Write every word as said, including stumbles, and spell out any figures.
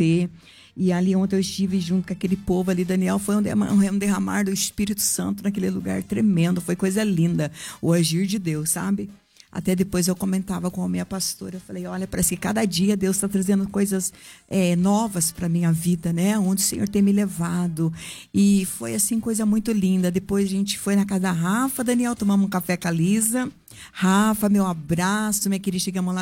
E ali ontem eu estive junto com aquele povo ali, Daniel, foi um derramar, um derramar do Espírito Santo naquele lugar tremendo, foi coisa linda, o agir de Deus, sabe? Até depois eu comentava com a minha pastora, eu falei, olha, parece que cada dia Deus está trazendo coisas é, novas para a minha vida, né? Onde o Senhor tem me levado. E foi assim, coisa muito linda. Depois a gente foi na casa da Rafa, Daniel, tomamos um café com a Lisa. Rafa, meu abraço, minha querida, chegamos lá.